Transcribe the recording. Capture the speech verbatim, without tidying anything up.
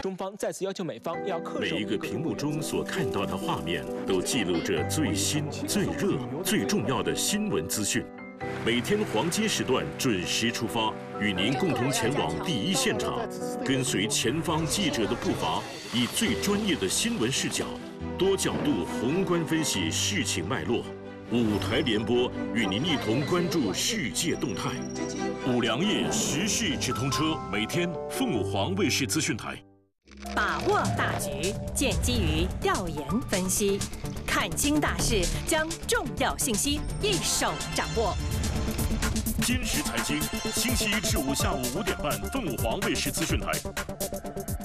中方再次要求美方要恪守。 每一个屏幕中所看到的画面，都记录着最新、最热、最重要的新闻资讯。每天黄金时段准时出发，与您共同前往第一现场，跟随前方记者的步伐，以最专业的新闻视角，多角度宏观分析事情脉络。五台联播与您一同关注世界动态。五粮液时事直通车，每天凤凰卫视资讯台。 把握大局，建基于调研分析，看清大势，将重要信息一手掌握。 今时财经，星期一至五下午五点半，凤凰卫视资讯台。